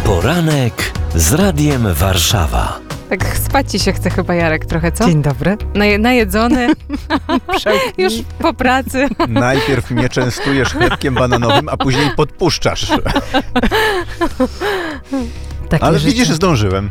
Poranek z Radiem Warszawa. Tak spać ci się chce chyba, Jarek, trochę, co? Dzień dobry. Najedzony, już po pracy. Najpierw mnie częstujesz chlebkiem bananowym, a później podpuszczasz. Ale widzisz, zdążyłem.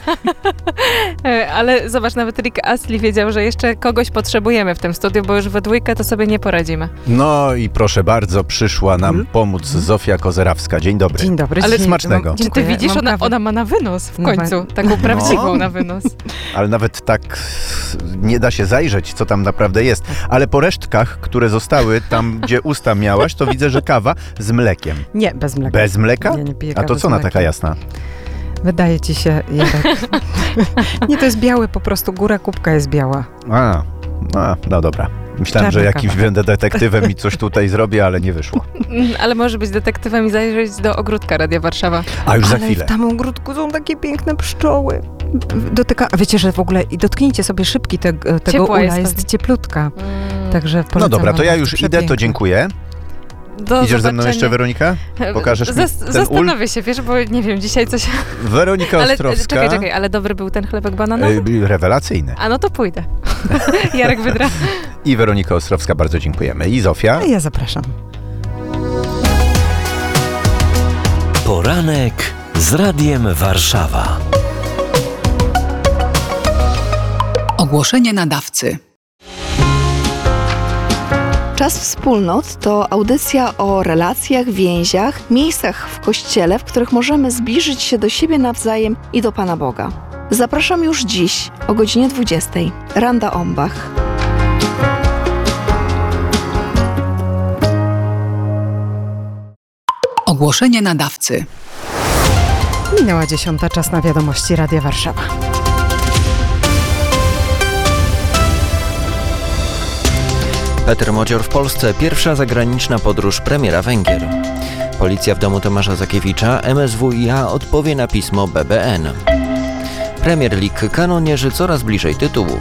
Ale zobacz, nawet Rick Astley wiedział, że jeszcze kogoś potrzebujemy w tym studiu, bo już we dwójkę to sobie nie poradzimy. No i proszę bardzo, przyszła nam pomóc Zofia Kozerawska. Dzień dobry. Dzień dobry. Ale smacznego. Czy ty widzisz, ona ma na wynos w końcu, taką prawdziwą na wynos. Ale nawet tak nie da się zajrzeć, co tam naprawdę jest. Ale po resztkach, które zostały tam, gdzie usta miałaś, to widzę, że kawa z mlekiem. Nie, bez mleka. Bez mleka? Nie piję A to kawy co z ona mlekiem. taka jasna? Wydaje ci się, Jarek. Nie, to jest biały, po prostu góra kubka jest biała. No dobra. Myślałem, że jakimś będę detektywem i coś tutaj zrobię, ale nie wyszło. Ale może być detektywem i zajrzeć do ogródka Radia Warszawa. A już za Ale chwilę. w tam ogródku są takie piękne pszczoły. A wiecie, że w ogóle i dotknijcie sobie szybki tego Ciepła ula, jest pewnie. cieplutka. Także polecam No dobra, wam, to ja jest już idę, przepiękne. to dziękuję. Do Idziesz ze mną zobaczenia. jeszcze, Weronika? Pokażesz mi ten ul? Zastanowię się, wiesz, bo nie wiem, dzisiaj coś... Weronika Ale Ostrowska. czekaj, ale dobry był ten chlebek bananowy? Rewelacyjny. A no to pójdę. Jarek Wydra. I Weronika Ostrowska, bardzo dziękujemy. I Zofia. A ja zapraszam. Poranek z Radiem Warszawa. Ogłoszenie nadawcy. Czas Wspólnot to audycja o relacjach, więziach, miejscach w Kościele, w których możemy zbliżyć się do siebie nawzajem i do Pana Boga. Zapraszam już dziś o godzinie 20. Randa Ombach. Ogłoszenie nadawcy. Minęła 10, czas na wiadomości Radia Warszawa. Peter Modzior w Polsce. Pierwsza zagraniczna podróż premiera Węgier. Policja w domu Tomasza Sakiewicza. MSWiA odpowie na pismo BBN. Premier League. Kanonierzy coraz bliżej tytułu.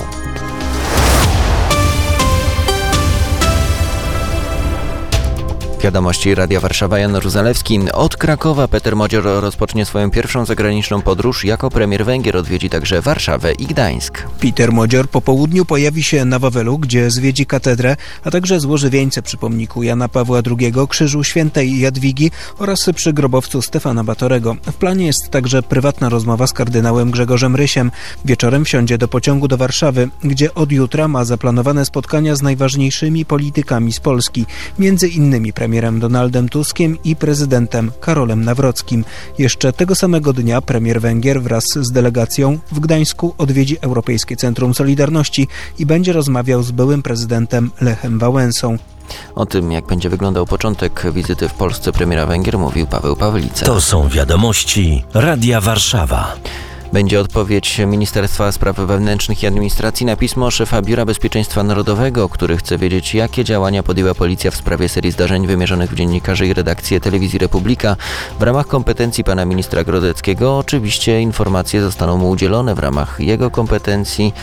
Wiadomości Radia Warszawa, Janusz Zalewski. Od Krakowa Peter Modzior rozpocznie swoją pierwszą zagraniczną podróż. Jako premier Węgier odwiedzi także Warszawę i Gdańsk. Peter Modzior po południu pojawi się na Wawelu, gdzie zwiedzi katedrę, a także złoży wieńce przy pomniku Jana Pawła II, Krzyżu Świętej Jadwigi oraz przy grobowcu Stefana Batorego. W planie jest także prywatna rozmowa z kardynałem Grzegorzem Rysiem. Wieczorem wsiądzie do pociągu do Warszawy, gdzie od jutra ma zaplanowane spotkania z najważniejszymi politykami z Polski, między innymi premierem Donaldem Tuskiem i prezydentem Karolem Nawrockim. Jeszcze tego samego dnia premier Węgier wraz z delegacją w Gdańsku odwiedzi Europejskie Centrum Solidarności i będzie rozmawiał z byłym prezydentem Lechem Wałęsą. O tym, jak będzie wyglądał początek wizyty w Polsce premiera Węgier, mówił Paweł Pawlica. To są wiadomości Radia Warszawa. Będzie odpowiedź Ministerstwa Spraw Wewnętrznych i Administracji na pismo szefa Biura Bezpieczeństwa Narodowego, który chce wiedzieć, jakie działania podjęła policja w sprawie serii zdarzeń wymierzonych w dziennikarzy i redakcję Telewizji Republika. W ramach kompetencji pana ministra Grodeckiego oczywiście informacje zostaną mu udzielone w ramach jego kompetencji.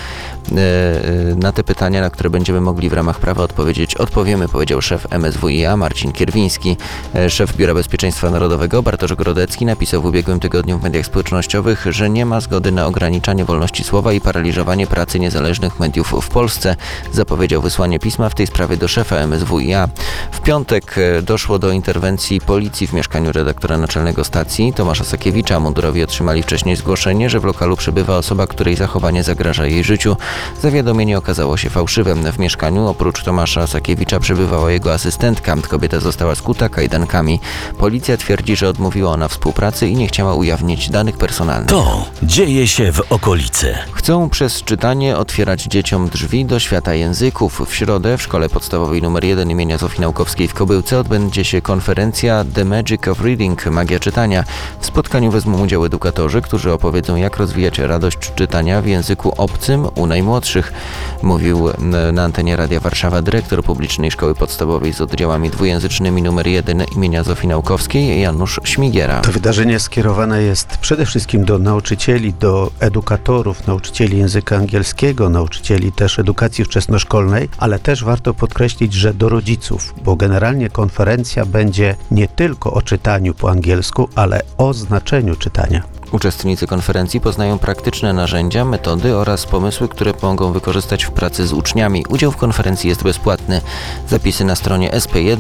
Na te pytania, na które będziemy mogli w ramach prawa odpowiemy, powiedział szef MSWiA Marcin Kierwiński. Szef Biura Bezpieczeństwa Narodowego Bartosz Grodecki napisał w ubiegłym tygodniu w mediach społecznościowych, że nie ma zgody na ograniczanie wolności słowa i paraliżowanie pracy niezależnych mediów w Polsce. Zapowiedział wysłanie pisma w tej sprawie do szefa MSWiA. W piątek doszło do interwencji policji w mieszkaniu redaktora naczelnego stacji Tomasza Sakiewicza. Mundurowi otrzymali wcześniej zgłoszenie, że w lokalu przebywa osoba, której zachowanie zagraża jej życiu. Zawiadomienie okazało się fałszywe. W mieszkaniu oprócz Tomasza Sakiewicza przebywała jego asystentka. Kobieta została skuta kajdankami. Policja twierdzi, że odmówiła ona współpracy i nie chciała ujawnić danych personalnych. To dzieje się w okolicy. Chcą przez czytanie otwierać dzieciom drzwi do świata języków. W środę w Szkole Podstawowej nr 1 imienia Zofii Naukowskiej w Kobyłce odbędzie się konferencja The Magic of Reading, magia czytania. W spotkaniu wezmą udział edukatorzy, którzy opowiedzą, jak rozwijać radość czytania w języku obcym u najmłodszych. Mówił na antenie Radia Warszawa dyrektor Publicznej Szkoły Podstawowej z oddziałami dwujęzycznymi nr 1 imienia Zofii Naukowskiej Janusz Śmigiera. To wydarzenie skierowane jest przede wszystkim do nauczycieli nauczycieli, do edukatorów, nauczycieli języka angielskiego, nauczycieli też edukacji wczesnoszkolnej, ale też warto podkreślić, że do rodziców, bo generalnie konferencja będzie nie tylko o czytaniu po angielsku, ale o znaczeniu czytania. Uczestnicy konferencji poznają praktyczne narzędzia, metody oraz pomysły, które mogą wykorzystać w pracy z uczniami. Udział w konferencji jest bezpłatny. Zapisy na stronie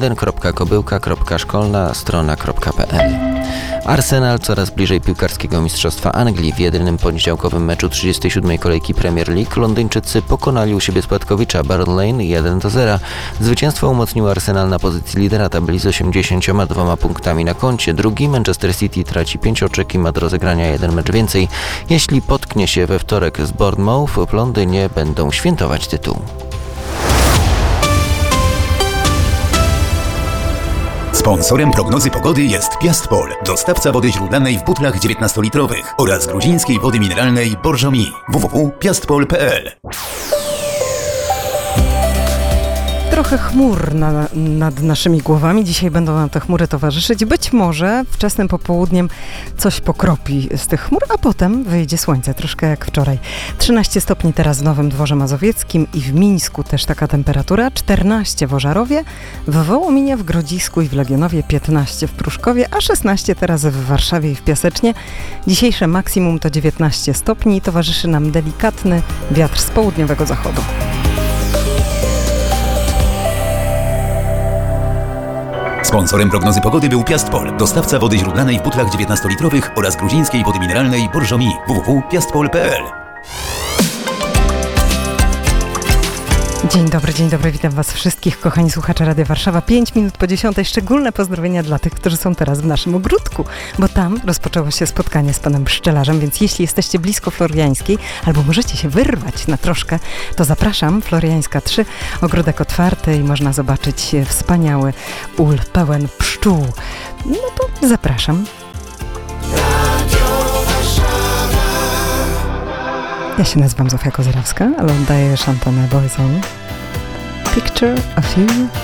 sp1.kobyłka.szkolna.pl. Arsenal coraz bliżej piłkarskiego mistrzostwa Anglii. W jedynym poniedziałkowym meczu 37. kolejki Premier League Londyńczycy pokonali u siebie spadkowicza Barrow Lane 1-0. Zwycięstwo umocniło Arsenal na pozycji lidera tabeli z 82 punktami na koncie. Drugi Manchester City traci 5 oczek i ma do rozegrania jeden mecz więcej. Jeśli potknie się we wtorek z Bournemouth, w Londynie będą świętować tytuł. Sponsorem prognozy pogody jest Piastpol, dostawca wody źródlanej w butlach 19-litrowych oraz gruzińskiej wody mineralnej Borżomi. www.piastpol.pl. Trochę chmur nad naszymi głowami. Dzisiaj będą nam te chmury towarzyszyć. Być może wczesnym popołudniem coś pokropi z tych chmur, a potem wyjdzie słońce, troszkę jak wczoraj. 13 stopni teraz w Nowym Dworze Mazowieckim i w Mińsku też taka temperatura, 14 w Ożarowie, w Wołominie, w Grodzisku i w Legionowie, 15 w Pruszkowie, a 16 teraz w Warszawie i w Piasecznie. Dzisiejsze maksimum to 19 stopni i towarzyszy nam delikatny wiatr z południowego zachodu. Sponsorem prognozy pogody był Piastpol, dostawca wody źródlanej w butlach 19-litrowych oraz gruzińskiej wody mineralnej Borżomi. www.piastpol.pl. Dzień dobry, witam Was wszystkich, kochani słuchacze Radia Warszawa. 5 minut po 10. Szczególne pozdrowienia dla tych, którzy są teraz w naszym ogródku, bo tam rozpoczęło się spotkanie z panem pszczelarzem, więc jeśli jesteście blisko Floriańskiej, albo możecie się wyrwać na troszkę, to zapraszam, Floriańska 3, ogródek otwarty i można zobaczyć wspaniały ul pełen pszczół. No to zapraszam. Ja się nazywam Zofia Kozerowska, ale oddaję szantonę Boyzone. Picture of You.